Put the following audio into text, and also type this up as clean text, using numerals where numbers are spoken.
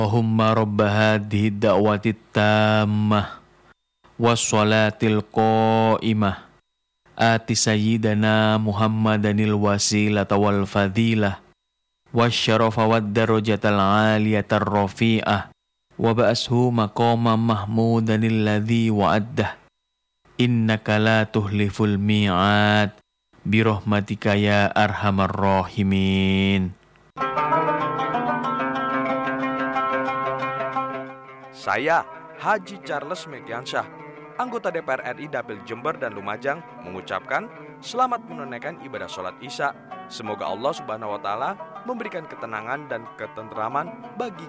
Allahumma rabba hadhihi da'wati tammah wassalatil qa'imah ati sayyidana Muhammadanil wasilata wal fadilah wasyarafa wad darajatal aliyatar rafi'ah wa ba'ashu maqama mahmudanil ladzi wa'addah innaka la tuhliful mi'ad birahmatika ya arhamar rahimin. Saya, Haji Charles Megiansyah, anggota DPR RI Dapil Jember dan Lumajang, mengucapkan selamat menunaikan ibadah sholat Isya. Semoga Allah Subhanahu wa Ta'ala memberikan ketenangan dan ketenteraman bagi